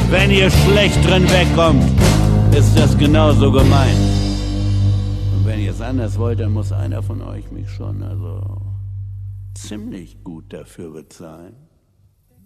Wenn ihr schlecht drin wegkommt, ist das genauso gemein. Und wenn ihr es anders wollt, dann muss einer von euch mich schon ziemlich gut dafür bezahlen.